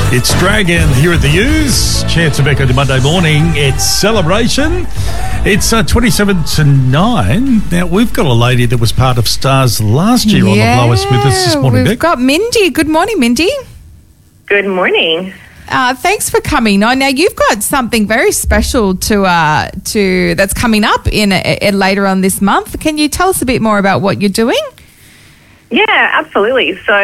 It's Dragon here at the U's. Chance of Echo to Monday morning. It's celebration. It's 27 to 9. Now, we've got a lady that was part of Stars last year on the Blowers with us this morning. We've got Mindy. Good morning, Mindy. Good morning. Thanks for coming on. Now, you've got something very special to that's coming up in later on this month. Can you tell us a bit more about what you're doing? Yeah, absolutely. So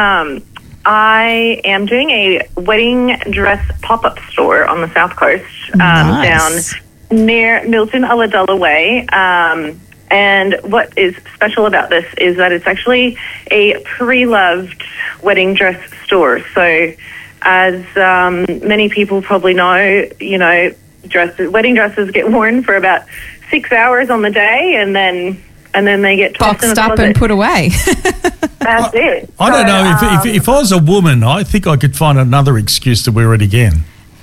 I am doing a wedding dress pop-up store on the South Coast Nice. down near Milton Ulladulla Way. And what is special about this is that it's actually a pre-loved wedding dress store. So as many people probably know, wedding dresses get worn for about 6 hours on the day, and then they get tossed in Boxed a up closet. and put away. That's it. I don't know. If I was a woman, I think I could find another excuse to wear it again.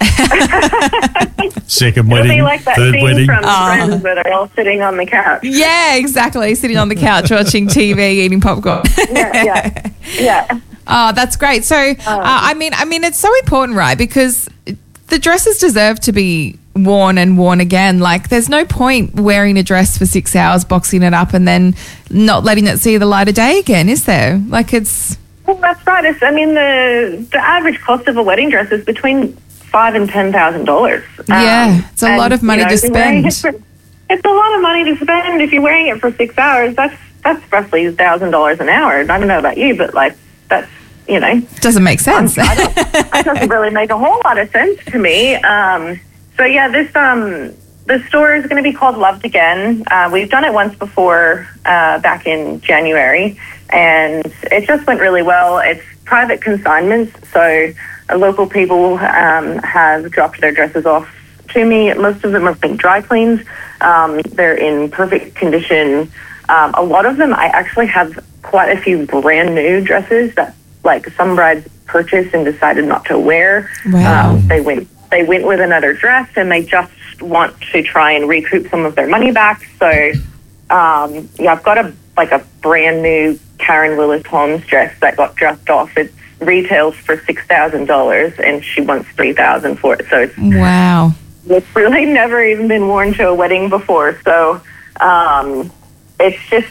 Second It'll wedding, be like that third scene wedding. from Friends where they're all sitting on the couch. Yeah, exactly. Sitting on the couch watching TV, eating popcorn. Yeah. Oh, that's great. So, I mean, it's so important, right? Because the dresses deserve to be worn and worn again. Like, there's no point wearing a dress for 6 hours, boxing it up, and then not letting it see the light of day again, is there? Like, it's... Well, that's right. The average cost of a wedding dress is between $5,000 and $10,000. Yeah, it's a lot of money to spend. It's a lot of money to spend. If you're wearing it for 6 hours, that's roughly $1,000 an hour. I don't know about you, but that's Doesn't make sense. That doesn't really make a whole lot of sense to me. So yeah, the store is going to be called Loved Again. We've done it once before back in January, and it just went really well. It's private consignments, so local people have dropped their dresses off to me. Most of them have been dry cleaned. They're in perfect condition. A lot of them, I actually have quite a few brand new dresses that some brides purchased and decided not to wear. Wow. They went with another dress, and they just want to try and recoup some of their money back. So, I've got a brand new Karen Willis Holmes dress that got dropped off. It retails for $6,000, and she wants $3,000 for it. So Wow. it's really never even been worn to a wedding before. So, it's just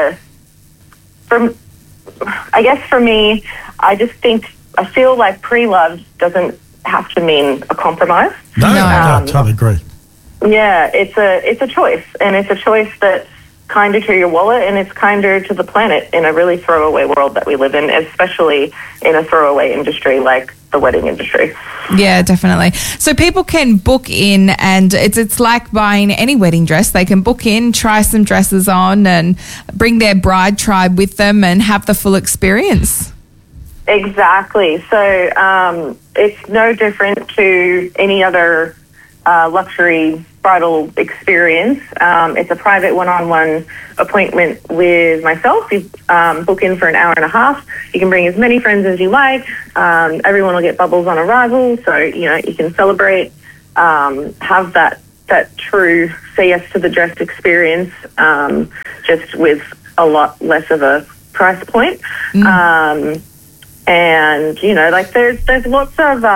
for me, I feel like pre-loved doesn't have to mean a compromise. No, I totally agree. Yeah, it's a choice, and it's a choice that's kinder to your wallet, and it's kinder to the planet in a really throwaway world that we live in, especially in a throwaway industry like the wedding industry. Yeah, definitely. So people can book in, and it's like buying any wedding dress. They can book in, try some dresses on, and bring their bride tribe with them and have the full experience. Exactly. So it's no different to any other luxury bridal experience. It's a private one-on-one appointment with myself. You book in for an hour and a half. You can bring as many friends as you like. Everyone will get bubbles on arrival, so you can celebrate, have that true say yes to the dress experience, just with a lot less of a price point. And there's lots of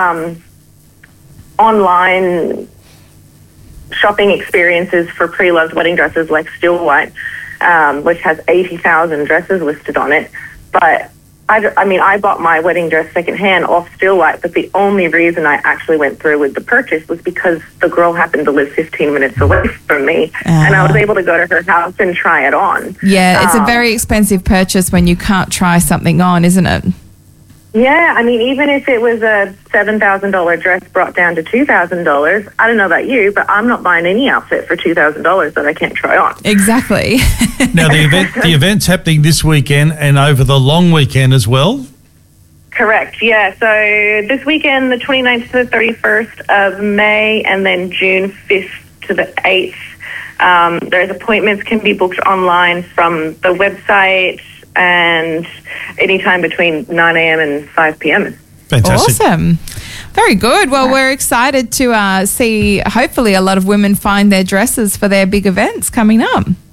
online shopping experiences for pre-loved wedding dresses, like Still White, which has 80,000 dresses listed on it. But I bought my wedding dress secondhand off Still White, but the only reason I actually went through with the purchase was because the girl happened to live 15 minutes away from me, and I was able to go to her house and try it on. Yeah, it's a very expensive purchase when you can't try something on, isn't it? Yeah, even if it was a $7,000 dress brought down to $2,000, I don't know about you, but I'm not buying any outfit for $2,000 that I can't try on. Exactly. Now, the event's happening this weekend and over the long weekend as well? Correct, yeah. So this weekend, the 29th to the 31st of May, and then June 5th to the 8th. There's appointments can be booked online from the website, and anytime between 9 a.m. and 5 p.m. Fantastic. Awesome. Very good. Well, we're excited to see, hopefully, a lot of women find their dresses for their big events coming up.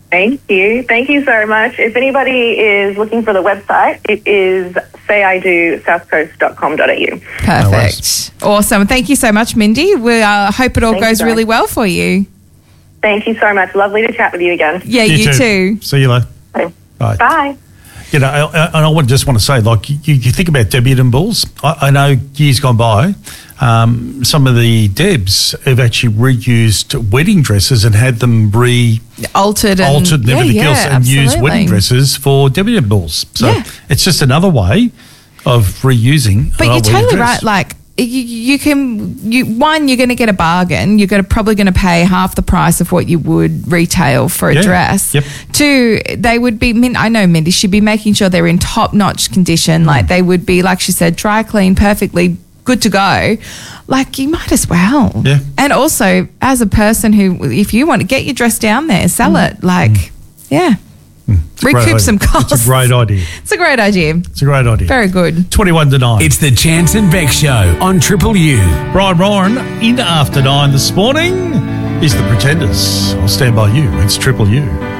Thank you. Thank you so much. If anybody is looking for the website, it is sayidosouthcoast.com.au. Perfect. Awesome. Thank you so much, Mindy. We hope it all goes really well for you. Thank you so much. Lovely to chat with you again. Yeah, you too. See you later. Okay. Bye. Bye. You know, I just want to say, like, you think about Debian balls. I know years gone by, some of the Debs have actually reused wedding dresses and had them altered and everything else, and used wedding dresses for Debian balls. So it's just another way of reusing. But you're totally right. Like, you're going to get a bargain. You're probably going to pay half the price of what you would retail for a dress. Yep. Two, they would be, I know Mindy, she'd be making sure they're in top-notch condition. Like, they would be, like she said, dry clean, perfectly good to go. Like, you might as well. Yeah. And also, as a person who, if you want to get your dress down there, sell it. Like, recoup some costs. It's a great idea. It's a great idea. It's a great idea. Very good. 21 to 9. It's the Chance and Beck Show on Triple U. Brian Roran in after 9 this morning is the Pretenders. I'll stand by you. It's Triple U.